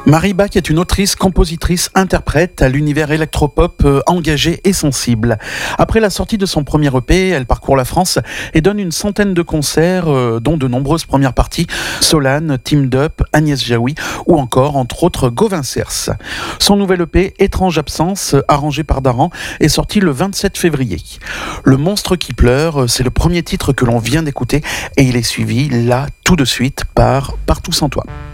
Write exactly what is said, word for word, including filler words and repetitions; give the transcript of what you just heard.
Marie Bach est une autrice, compositrice, interprète à l'univers électropop euh, engagé et sensible. Après la sortie de son premier E P, elle parcourt la France et donne une centaine de concerts, euh, dont de nombreuses premières parties, Solane, Team Up, Agnès Jaoui ou encore, entre autres, Gauvin Cers. Son nouvel E P, Étrange absence, arrangé par Daran, est sorti le vingt-sept février. Le monstre qui pleure, c'est le premier titre que l'on vient d'écouter et il est suivi là tout de suite par Partout sans toi.